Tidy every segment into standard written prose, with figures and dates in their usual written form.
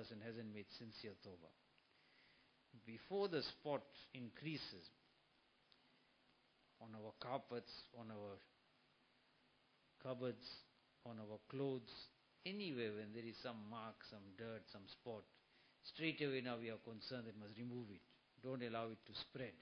person hasn't made sincere tawbah. Before the spot increases on our carpets, on our cupboards, on our clothes, anywhere when there is some mark, some dirt, some spot, straight away now we are concerned that must remove it. Don't allow it to spread.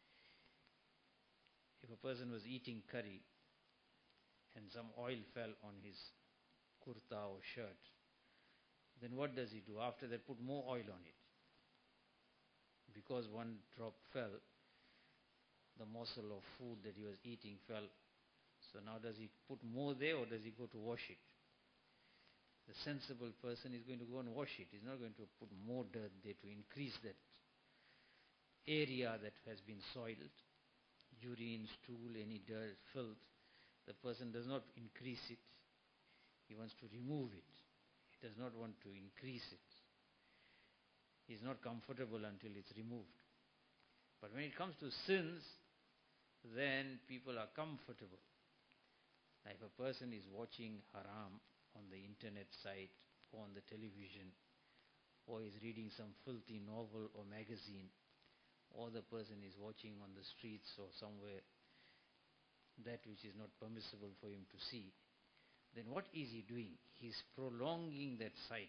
If a person was eating curry and some oil fell on his kurta or shirt, then what does he do? After that, put more oil on it. Because one drop fell, the morsel of food that he was eating fell. So now does he put more there or does he go to wash it? The sensible person is going to go and wash it. He's not going to put more dirt there to increase that area that has been soiled. Urine, stool, any dirt, filth. The person does not increase it. He wants to remove it. He does not want to increase it. He is not comfortable until it's removed. But when it comes to sins, then people are comfortable. Like if a person is watching haram on the internet site or on the television, or is reading some filthy novel or magazine, or the person is watching on the streets or somewhere that which is not permissible for him to see, then what is he doing? He is prolonging that sight.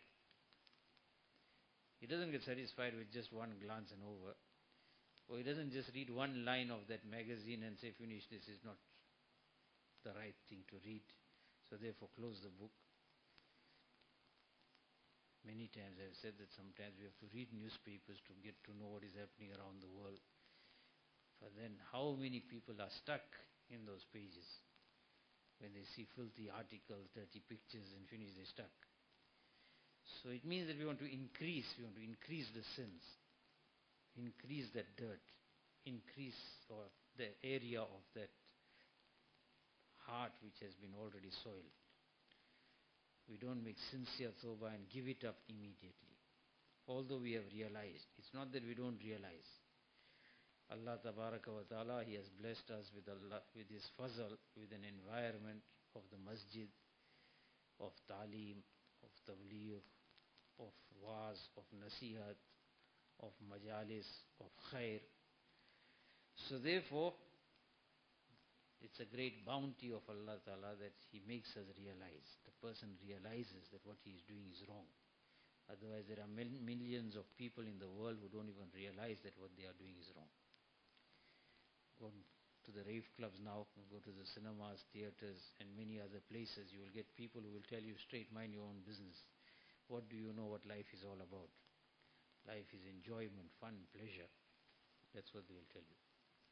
He doesn't get satisfied with just one glance and over. Or he doesn't just read one line of that magazine and say, finish, this is not the right thing to read, so therefore close the book. Many times I have said that sometimes we have to read newspapers to get to know what is happening around the world. But then how many people are stuck in those pages? When they see filthy articles, dirty pictures and finish, they're stuck. So it means that we want to increase the sins, increase that dirt, increase or the area of that heart which has been already soiled. We don't make sincere tawbah and give it up immediately. Although we have realized, it's not that we don't realize. Allah Tabaraka wa Ta'ala, He has blessed us with His fazl, with an environment of the masjid, of ta'aleem, of tabligh, of waz, of nasihat, of majalis, of khair. So therefore, it's a great bounty of Allah Ta'ala that He makes us realize. The person realizes that what he is doing is wrong. Otherwise there are millions of people in the world who don't even realize that what they are doing is wrong. Go to the rave clubs now, go to the cinemas, theatres and many other places. You will get people who will tell you straight, mind your own business. What do you know what life is all about? Life is enjoyment, fun, pleasure. That's what they will tell you.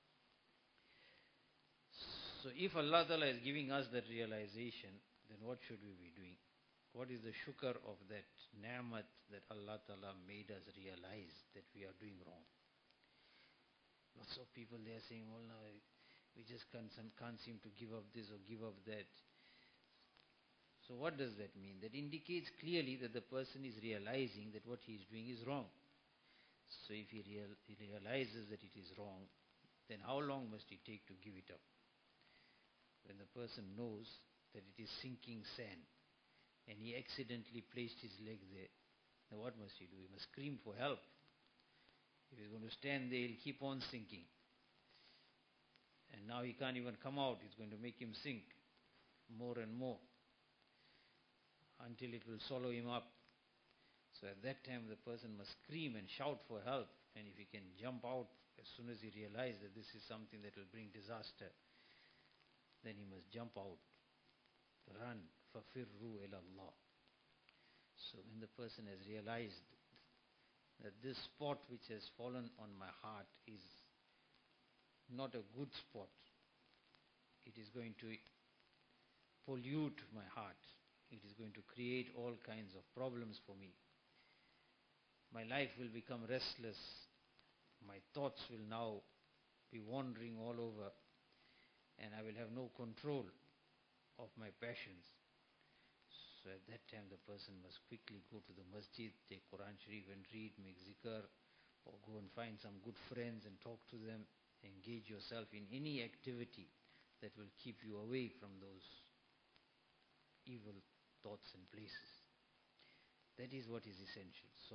So if Allah Ta'ala is giving us that realization, then what should we be doing? What is the shukr of that ni'mat that Allah Ta'ala made us realize that we are doing wrong? Lots of people, they are saying, well, now we just can't seem to give up this or give up that. So what does that mean? That indicates clearly that the person is realizing that what he is doing is wrong. So if he realizes that it is wrong, then how long must he take to give it up? When the person knows that it is sinking sand and he accidentally placed his leg there, then what must he do? He must scream for help. If he's going to stand there, he'll keep on sinking. And now he can't even come out. It's going to make him sink more and more until it will swallow him up. So at that time the person must scream and shout for help. And if he can jump out as soon as he realizes that this is something that will bring disaster, then he must jump out, run, فَفِرُّوا إِلَى اللَّهِ. So when the person has realized that this spot which has fallen on my heart is not a good spot, it is going to pollute my heart, it is going to create all kinds of problems for me. My life will become restless, my thoughts will now be wandering all over, and I will have no control of my passions. So at that time the person must quickly go to the masjid, take Quran Sharif and read, make zikr, or go and find some good friends and talk to them. Engage yourself in any activity that will keep you away from those evil thoughts and places. That is what is essential. So